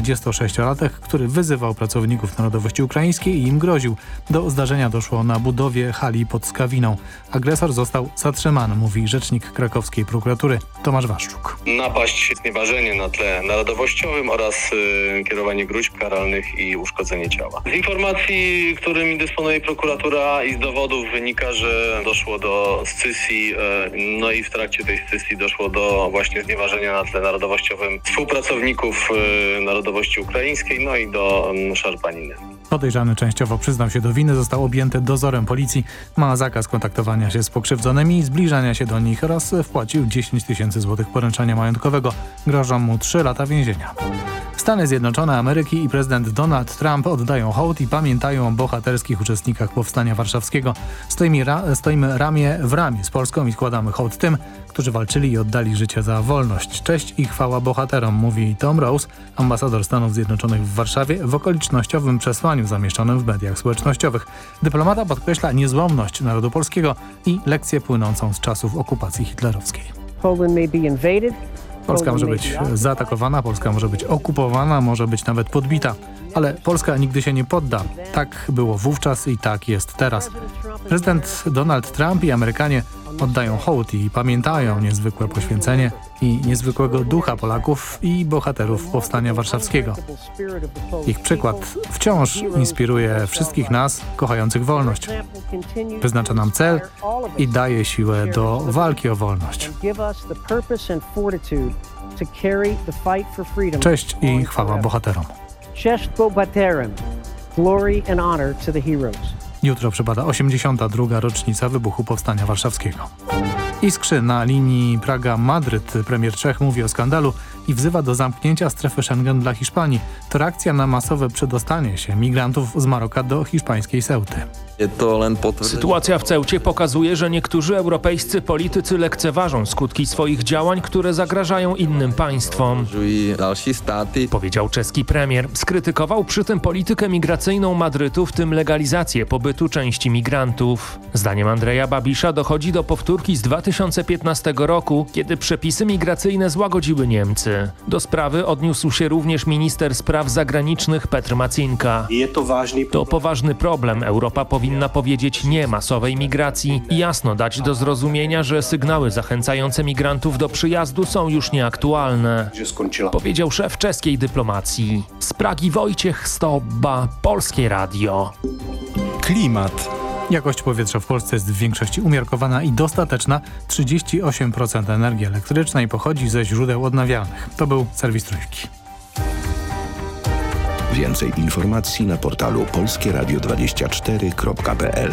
26-latek, który wyzywał pracowników narodowości ukraińskiej i im groził. Do zdarzenia doszło na budowie hali pod Skawiną. Agresor został zatrzymany, mówi rzecznik krakowskiej prokuratury Tomasz Waszczuk. Napaść, znieważenie na tle narodowościowym oraz kierowanie gróźb karalnych i uszkodzenie ciała. Z informacji, którymi dysponuje prokuratura i z dowodów wynika, że doszło do scysji, no i w trakcie tej scysji doszło do właśnie znieważenia na tle narodowościowym współpracowników narodowości ukraińskiej, no i do szarpaniny. Podejrzany częściowo przyznał się do winy, został objęty dozorem policji, ma zakaz kontaktowania się z pokrzywdzonymi i zbliżania się do nich oraz wpłacił 10 000 złotych poręczenia majątkowego. Grożą mu 3 lata więzienia. Stany Zjednoczone Ameryki i prezydent Donald Trump oddają hołd i pamiętają o bohaterskich uczestnikach Powstania Warszawskiego. Stoimy ramię w ramię z Polską i składamy hołd tym, którzy walczyli i oddali życie za wolność. Cześć i chwała bohaterom, mówi Tom Rose, ambasador Stanów Zjednoczonych w Warszawie, w okolicznościowym przesłaniu zamieszczonym w mediach społecznościowych. Dyplomata podkreśla niezłomność narodu polskiego i lekcję płynącą z czasów okupacji hitlerowskiej. Polska może być zaatakowana, Polska może być okupowana, może być nawet podbita, ale Polska nigdy się nie podda. Tak było wówczas i tak jest teraz. Prezydent Donald Trump i Amerykanie oddają hołd i pamiętają niezwykłe poświęcenie i niezwykłego ducha Polaków i bohaterów Powstania Warszawskiego. Ich przykład wciąż inspiruje wszystkich nas kochających wolność. Wyznacza nam cel i daje siłę do walki o wolność. Cześć i chwała bohaterom. Jutro przypada 82. rocznica wybuchu Powstania Warszawskiego. Iskrzy na linii Praga-Madryt. Premier Czech mówi o skandalu i wzywa do zamknięcia strefy Schengen dla Hiszpanii. To reakcja na masowe przedostanie się migrantów z Maroka do hiszpańskiej Ceuty. Sytuacja w Ceucie pokazuje, że niektórzy europejscy politycy lekceważą skutki swoich działań, które zagrażają innym państwom, powiedział czeski premier. Skrytykował przy tym politykę migracyjną Madrytu, w tym legalizację pobytu części migrantów. Zdaniem Andrzeja Babisza dochodzi do powtórki z 2015 roku, kiedy przepisy migracyjne złagodziły Niemcy. Do sprawy odniósł się również minister spraw zagranicznych Petr Macinka. To poważny problem. Europa powinna powiedzieć nie masowej migracji i jasno dać do zrozumienia, że sygnały zachęcające migrantów do przyjazdu są już nieaktualne, powiedział szef czeskiej dyplomacji. Z Pragi Wojciech Stobba, Polskie Radio. Klimat. Jakość powietrza w Polsce jest w większości umiarkowana i dostateczna. 38% energii elektrycznej pochodzi ze źródeł odnawialnych. To był serwis Trójki. Więcej informacji na portalu polskieradio24.pl.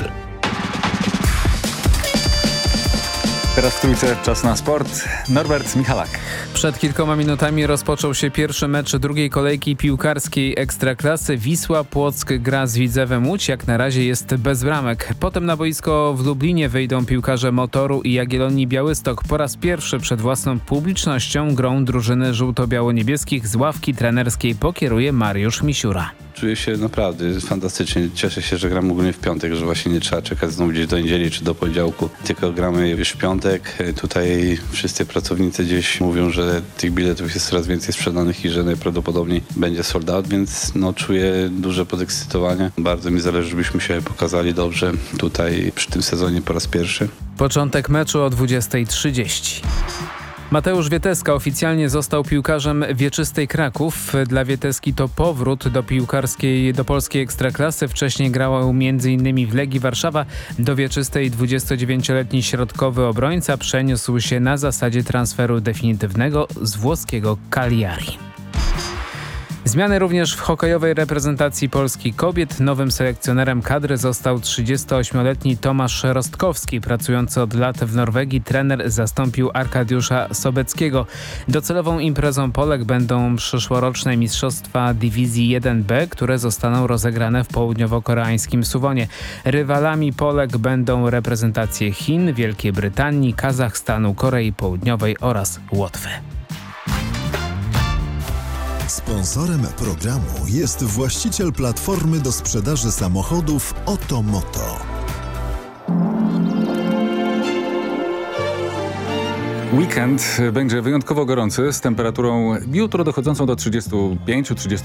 Teraz w Trójce czas na sport. Norbert Michalak. Przed kilkoma minutami rozpoczął się pierwszy mecz drugiej kolejki piłkarskiej Ekstraklasy. Wisła Płock gra z Widzewem Łódź. Jak na razie jest bez bramek. Potem na boisko w Lublinie wyjdą piłkarze Motoru i Jagiellonii Białystok. Po raz pierwszy przed własną publicznością grą drużyny żółto-biało-niebieskich. Z ławki trenerskiej pokieruje Mariusz Misiura. Czuję się naprawdę fantastycznie. Cieszę się, że gram ogólnie w piątek, że właśnie nie trzeba czekać znowu gdzieś do niedzieli czy do poniedziałku, tylko gramy już w piątek. Tutaj wszyscy pracownicy gdzieś mówią, że tych biletów jest coraz więcej sprzedanych i że najprawdopodobniej będzie sold out, więc czuję duże podekscytowanie. Bardzo mi zależy, żebyśmy się pokazali dobrze tutaj przy tym sezonie po raz pierwszy. Początek meczu o 20:30. Mateusz Wieteska oficjalnie został piłkarzem Wieczystej Kraków. Dla Wieteski to powrót do polskiej Ekstraklasy. Wcześniej grał m.in. w Legii Warszawa. Do Wieczystej 29-letni środkowy obrońca przeniósł się na zasadzie transferu definitywnego z włoskiego Cagliari. Zmiany również w hokejowej reprezentacji Polski kobiet. Nowym selekcjonerem kadry został 38-letni Tomasz Rostkowski. Pracujący od lat w Norwegii trener zastąpił Arkadiusza Sobeckiego. Docelową imprezą Polek będą przyszłoroczne mistrzostwa dywizji 1B, które zostaną rozegrane w południowo-koreańskim Suwonie. Rywalami Polek będą reprezentacje Chin, Wielkiej Brytanii, Kazachstanu, Korei Południowej oraz Łotwy. Sponsorem programu jest właściciel platformy do sprzedaży samochodów Otomoto. Weekend będzie wyjątkowo gorący z temperaturą jutro dochodzącą do 35-30